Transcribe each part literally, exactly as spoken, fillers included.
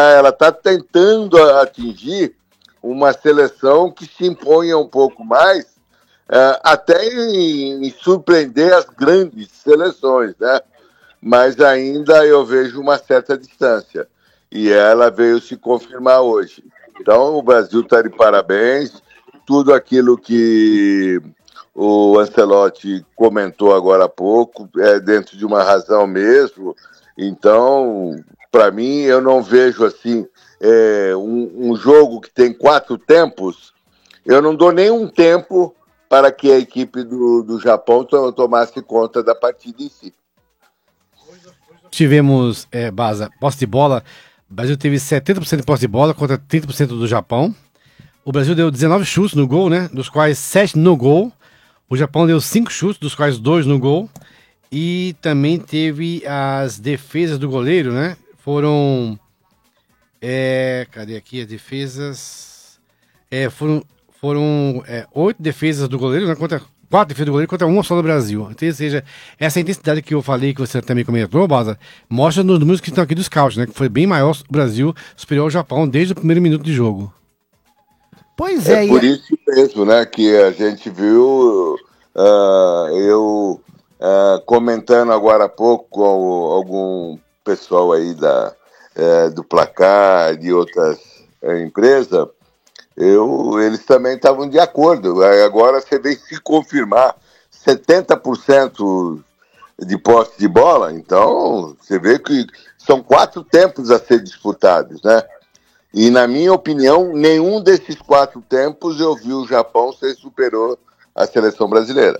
ela está tentando atingir uma seleção que se imponha um pouco mais, uh, até em, em surpreender as grandes seleções, né? Mas ainda eu vejo uma certa distância. E ela veio se confirmar hoje. Então, o Brasil está de parabéns. Tudo aquilo que o Ancelotti comentou agora há pouco é dentro de uma razão mesmo. Então, para mim, eu não vejo assim é, um, um jogo que tem quatro tempos. Eu não dou nenhum tempo para que a equipe do, do Japão to- tomasse conta da partida em si. Tivemos, é, Baza, posse de bola. O Brasil teve setenta por cento de posse de bola contra trinta por cento do Japão. O Brasil deu dezenove chutes no gol, né? Dos quais sete no gol. O Japão deu cinco chutes, dos quais dois no gol. E também teve as defesas do goleiro, né? Foram... É, cadê aqui as defesas? É, foram foram é, oito defesas do goleiro, né? Contra... Quatro defesas do goleiro contra uma só no Brasil. Então, ou seja, essa intensidade que eu falei, que você também comentou, Baza, mostra nos números que estão aqui dos scouts, né? Que foi bem maior o Brasil superior ao Japão desde o primeiro minuto de jogo. Pois é. É por isso mesmo, né? Que a gente viu, uh, eu uh, comentando agora há pouco com algum pessoal aí da, uh, do Placar, de outras uh, empresas, Eu, eles também estavam de acordo. Agora você vem se confirmar setenta por cento de posse de bola, então você vê que são quatro tempos a ser disputados, né? E na minha opinião, nenhum desses quatro tempos eu vi o Japão ser superior à seleção brasileira.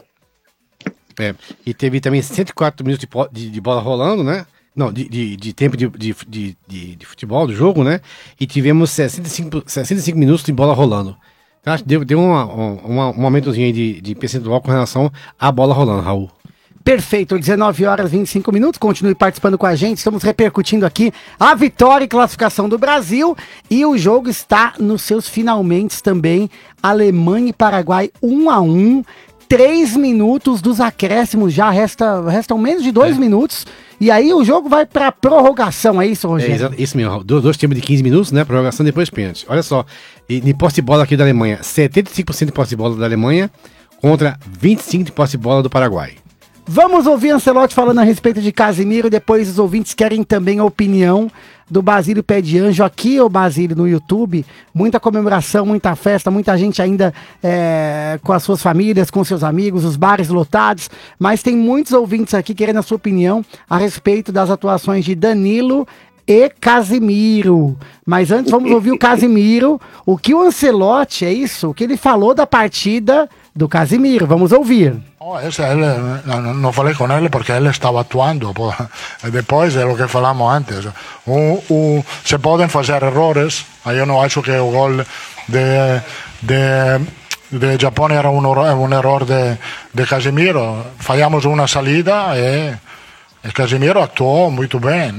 É, e teve também cento e quatro minutos de, de, de bola rolando, né? Não, de, de, de tempo de, de, de, de futebol, do jogo, né? E tivemos sessenta e cinco minutos de bola rolando. Então, acho que deu, deu uma, uma, um aumentozinho aí de, de percentual com relação à bola rolando, Raul. Perfeito, dezenove horas e vinte e cinco minutos, continue participando com a gente, estamos repercutindo aqui a vitória e classificação do Brasil, e o jogo está nos seus finalmente também, Alemanha e Paraguai um a um, três minutos dos acréscimos, já resta, restam menos de dois é. minutos, e aí o jogo vai para prorrogação, é isso, Rogério? É isso mesmo, dois, dois times de quinze minutos, né, prorrogação depois pênalti. Olha só, e de posse de bola aqui da Alemanha, setenta e cinco por cento de posse de bola da Alemanha contra vinte e cinco por cento de posse de bola do Paraguai. Vamos ouvir Ancelotti falando a respeito de Casemiro, depois os ouvintes querem também a opinião do Basílio Pé de Anjo aqui, o Basílio, no YouTube. Muita comemoração, muita festa, muita gente ainda é, com as suas famílias, com seus amigos, os bares lotados, mas tem muitos ouvintes aqui querendo a sua opinião a respeito das atuações de Danilo e Casemiro. Mas antes vamos ouvir o Casemiro, o que o Ancelotti, é isso, o que ele falou da partida do Casemiro. Vamos ouvir. No, ese él, no, no falei con él porque él estaba actuando. Depois é o que falamos antes. O, o, se podem fazer errores. Eu não acho que o gol de, de, de Japão era um, um erro de, de Casemiro. Falhamos uma salida e, e Casemiro actuou muito bem.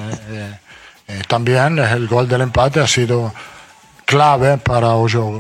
E, e, e também o gol do empate ha sido clave para o jogo.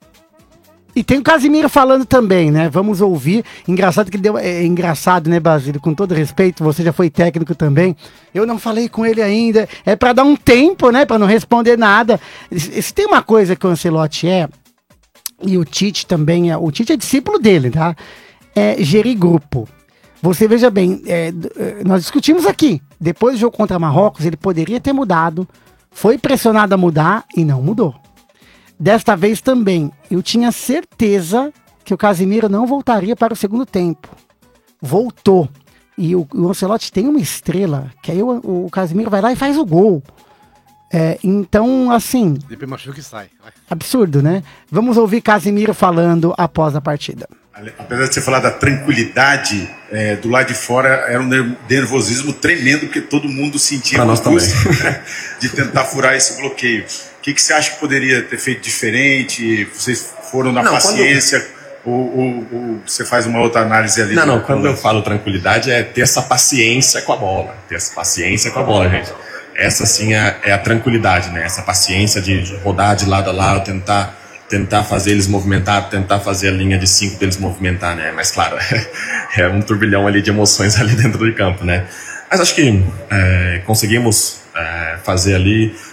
E tem o Casemiro falando também, né? Vamos ouvir. Engraçado que ele deu. É engraçado, né, Basílio? Com todo respeito, você já foi técnico também. Eu não falei com ele ainda. É pra dar um tempo, né? Pra não responder nada. Se tem uma coisa que o Ancelotti é, e o Tite também é. O Tite é discípulo dele, tá? É gerir grupo. Você veja bem, é, nós discutimos aqui. Depois do jogo contra Marrocos, ele poderia ter mudado. Foi pressionado a mudar e não mudou. Desta vez também, eu tinha certeza que o Casemiro não voltaria para o segundo tempo. Voltou. E o, o Ancelotti tem uma estrela, que aí o, o Casemiro vai lá e faz o gol. É, então, assim... Depois machuca que sai. Absurdo, né? Vamos ouvir Casemiro falando após a partida. Apesar de você falar da tranquilidade, é, do lado de fora era um nervosismo tremendo, porque todo mundo sentia a angústia de tentar furar esse bloqueio. O que, que você acha que poderia ter feito diferente? Vocês foram na não, paciência? Quando... Ou, ou, ou você faz uma outra análise ali? Não, não. Quando eu falo tranquilidade é ter essa paciência com a bola. Ter essa paciência com a bola, gente. Essa sim é, é a tranquilidade, né? Essa paciência de, de rodar de lado a lado, tentar... tentar fazer eles movimentar, tentar fazer a linha de cinco deles movimentar, né? Mas claro, é um turbilhão ali de emoções ali dentro do campo, né? Mas acho que é, conseguimos é, fazer ali